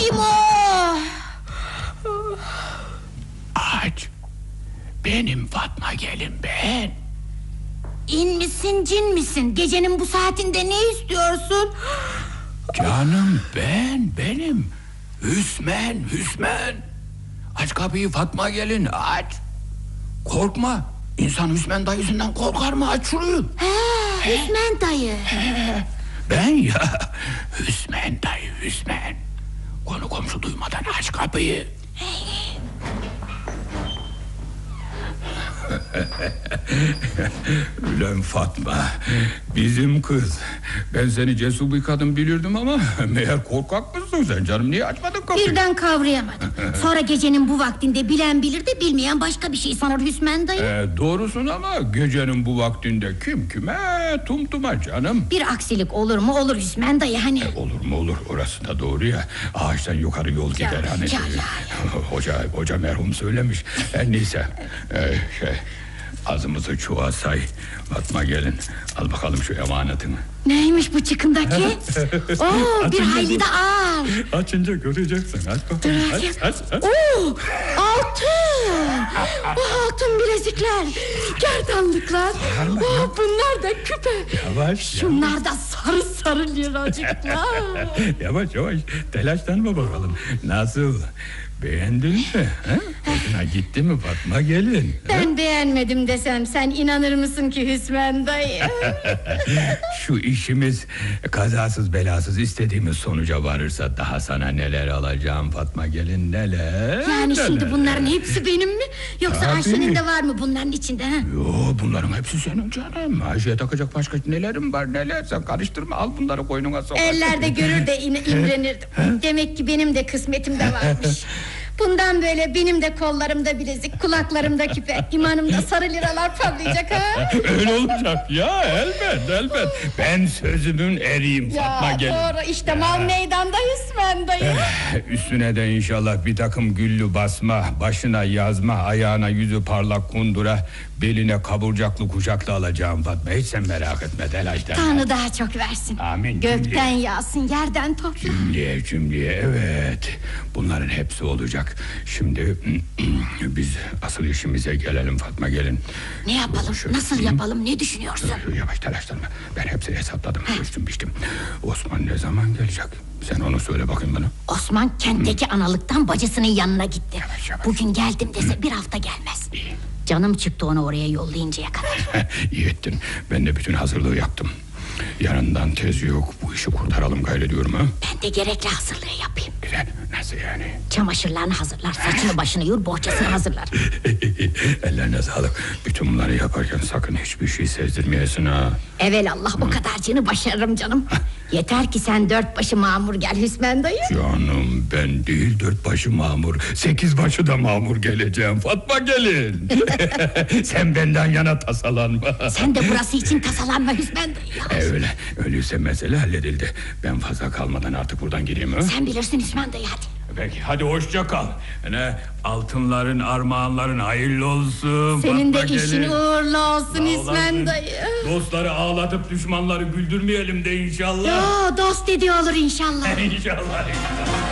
İmo! Aç. Benim Fatma gelin ben. İn misin cin misin? Gecenin bu saatinde ne istiyorsun? Canım benim. Hüsmen. Aç kapıyı Fatma gelin, aç. Korkma. İnsan Hüsmen dayısından korkar mı? Aç şurayı. Hüsmen dayı. Ben ya. Hüsmen dayı, Hüsmen. Konu komşu duymadan aç kapıyı. Ulan Fatma, bizim kız. Ben seni cesur bir kadın bilirdim ama meğer korkak mısın sen canım? Niye açmadın kapıyı? Birden kavrayamadım. Sonra gecenin bu vaktinde bilen bilir de bilmeyen başka bir şey sanır Hüsmen dayı. Doğrusun ama gecenin bu vaktinde kim kime tumtuma canım. Bir aksilik olur mu olur Hüsmen dayı hani. Olur mu olur, orası da doğru ya. Ağaçtan yukarı yol gider hani. Hoca merhum söylemiş. Neyse azımızı çuğa say. Fatma gelin, al bakalım şu emanetini. Neymiş bu çıkındaki? Bir hayli de ağır. Açınca göreceksin, aç bakalım. Aç. Altın bilezikler, gerdanlıklar. Bunlar da küpe. Yavaş. Şunlar da sarı liracıklar. Yavaş telaşlanma bakalım. Nasıl? Beğendin mi? Hoşuna gitti mi Fatma gelin? Ben beğenmedim desem sen inanır mısın ki Hüsmen dayı? Şu işimiz kazasız belasız istediğimiz sonuca varırsa daha sana neler alacağım Fatma gelin, neler. Yani neler. şimdi bunların hepsi benim mi? Yoksa Tabii. Ayşe'nin de var mı bunların içinde? Yo, bunların hepsi senin canım. Ayşe'ye takacak başka nelerim var neler. Sen karıştırma, al bunları koynuna sok. Ellerde görür de imrenirdim. Demek ki benim de kısmetimde varmış. Bundan böyle benim de kollarımda bilezik, kulaklarımda küpe, imanımda sarı liralar parlayacak ha. Öyle olacak ya, elbet. Ben sözümün eriyim Fatma Ya gelin. doğru işte mal meydanda Hüsmen dayı. Üstüne de inşallah bir takım güllü basma, başına yazma, ayağına yüzü parlak kundura, beline kaburcaklı kuşaklı alacağım Fatma. Hiç sen merak etme, telaşlanma. Tanrı daha çok versin. Amin. Gökten yağsın, yerden topla. Cümleye evet. Bunların hepsi olacak. Şimdi biz asıl işimize gelelim Fatma gelin. Ne yapalım? Nasıl yapalım? Ne düşünüyorsun? Yavaş, telaşlanma. Ben hepsini hesapladım, ölçtüm biçtim. Osman ne zaman gelecek? Sen onu söyle bakayım bana. Osman kentteki analıktan bacısının yanına gitti. Yavaş. Bugün geldim dese bir hafta gelmez. İyi. Canım çıktı onu oraya yollayıncaya kadar. İyi ettin. Ben de bütün hazırlığı yaptım. Yarından tez yok. Bu işi kurtaralım gayrı diyorum ha. Ben de gerekli hazırlığı yapayım. Güzel. Nasıl yani? Çamaşırlarını hazırlar, saçını başını yur, bohçasını hazırlar. Ellerine sağlık. Bütün bunları yaparken sakın hiçbir şey sezdirmeyesin ha. Evelallah o kadarcığını başarırım canım. Yeter ki sen 4 başı mamur gel Hüsmen dayı. Canım ben değil 4 başı mamur, 8 başı da mamur geleceğim Fatma gelin. Sen benden yana tasalanma. Sen de burası için tasalanma Hüsmen dayı. Öyleyse mesele halledildi. Ben fazla kalmadan artık buradan gideyim ha. Sen bilirsin Hüsmen dayı hadi. Peki hadi hoşça kal. Altınların armağanların hayırlı olsun. Senin Fatma de işin gelin. uğurlu olsun Sağ Hüsmen olasın. dayı. Dostları ağlatıp düşmanları güldürmeyelim de inşallah. Yo dost dediği olur inşallah. İnşallah.